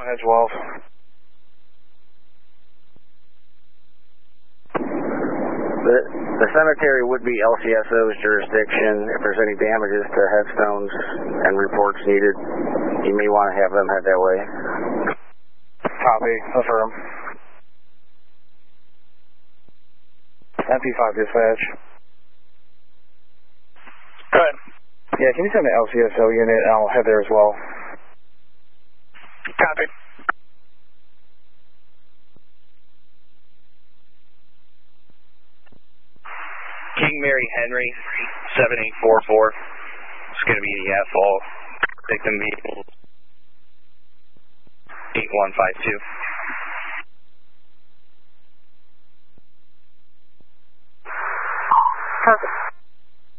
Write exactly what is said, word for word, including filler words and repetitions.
as well. The, the cemetery would be L C S O's jurisdiction. If there's any damages to headstones and reports needed, you may want to have them head that way. Copy. Affirm. M P five dispatch. Go ahead. Yeah, can you send the L C S O unit and I'll head there as well? Copy. King Mary Henry, seven eight four four. It's going to be the asphalt. Victim vehicle, eight one five two. Perfect.